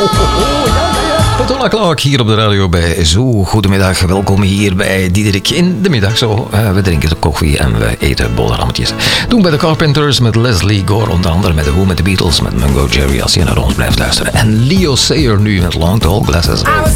Petula Clark hier op de radio bij Zo. Goedemiddag, welkom hier bij Diederik in de middag. Zo, we drinken de koffie en we eten boterhammetjes. Doen bij de Carpenters met Leslie Gore, onder andere met The Who, met de Beatles, met Mungo Jerry als je naar ons blijft luisteren. En Leo Sayer nu met Long Tall Glasses. I was